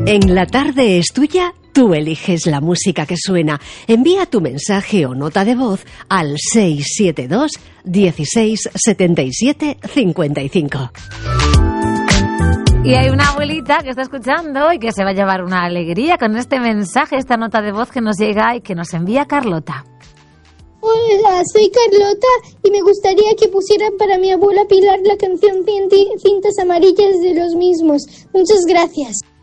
En la tarde es tuya, tú eliges la música que suena. Envía tu mensaje o nota de voz al 672 16 77 55. Y hay una abuelita que está escuchando y que se va a llevar una alegría con este mensaje, esta nota de voz que nos llega y que nos envía Carlota. Hola, soy Carlota y me gustaría que pusieran para mi abuela Pilar la canción Cintas Amarillas de Los Mismos. Muchas gracias.